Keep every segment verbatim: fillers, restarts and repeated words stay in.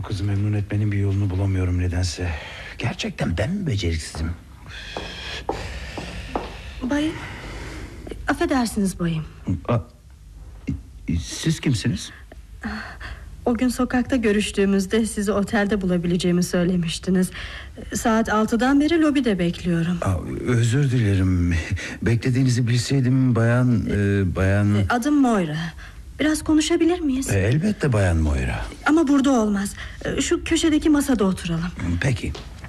kızı memnun etmenin bir yolunu bulamıyorum nedense. Gerçekten ben mi beceriksizim? Bayım, affedersiniz bayım. A, siz kimsiniz? O gün sokakta görüştüğümüzde sizi otelde bulabileceğimi söylemiştiniz. Saat altıdan beri lobide bekliyorum. Aa, özür dilerim. Beklediğinizi bilseydim bayan... E, bayan... Adım Moira. Biraz konuşabilir miyiz? E, elbette bayan Moira. Ama burada olmaz. Şu köşedeki masada oturalım. Peki.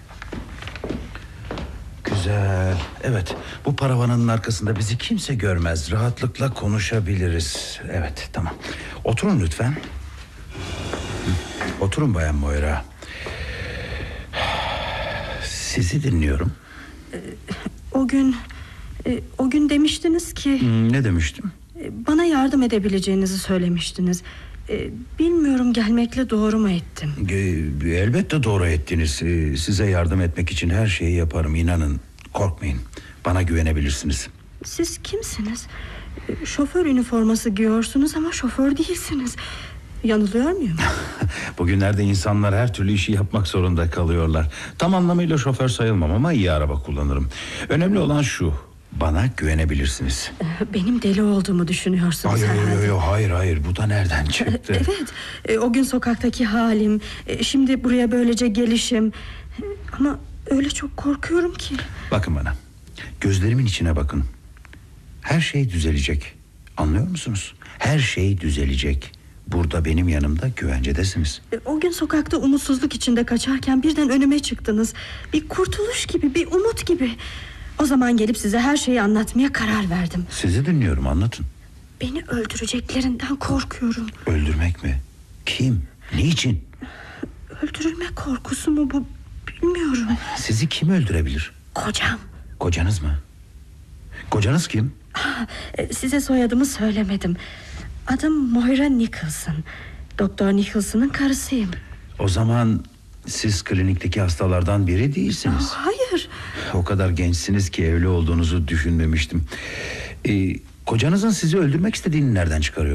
Güzel. Evet, bu paravanın arkasında bizi kimse görmez. Rahatlıkla konuşabiliriz. Evet, tamam. Oturun lütfen. Oturun bayan Moira. Sizi dinliyorum. O gün O gün demiştiniz ki... Ne demiştim? Bana yardım edebileceğinizi söylemiştiniz. Bilmiyorum, gelmekle doğru mu ettim? Elbette doğru ettiniz. Size yardım etmek için her şeyi yaparım, inanın. Korkmayın, bana güvenebilirsiniz. Siz kimsiniz? Şoför üniforması giyiyorsunuz ama şoför değilsiniz. Yanılıyor muyum? Bugünlerde insanlar her türlü işi yapmak zorunda kalıyorlar. Tam anlamıyla şoför sayılmam ama iyi araba kullanırım. Önemli olan şu: bana güvenebilirsiniz. Benim deli olduğumu düşünüyorsunuz hayır, herhalde. Hayır, hayır, hayır. Bu da nereden çıktı? Evet, o gün sokaktaki halim, şimdi buraya böylece gelişim. Ama öyle çok korkuyorum ki. Bakın bana, gözlerimin içine bakın. Her şey düzelecek. Anlıyor musunuz? Her şey düzelecek. Burada benim yanımda güvencedesiniz. O gün sokakta umutsuzluk içinde kaçarken birden önüme çıktınız. Bir kurtuluş gibi, bir umut gibi. O zaman gelip size her şeyi anlatmaya karar verdim. Sizi dinliyorum, anlatın. Beni öldüreceklerinden korkuyorum. Öldürmek mi? Kim? Niçin? Öldürülme korkusu mu bu, bilmiyorum. Sizi kim öldürebilir? Kocam. Kocanız mı? Kocanız kim? Size soyadımı söylemedim. Adım Moira Nicholson. Doktor Nicholson'ın karısıyım. O zaman siz klinikteki hastalardan biri değilsiniz. Aa, hayır. O kadar gençsiniz ki evli olduğunuzu düşünmemiştim. Ee, kocanızın sizi öldürmek istediğini nereden çıkarıyor?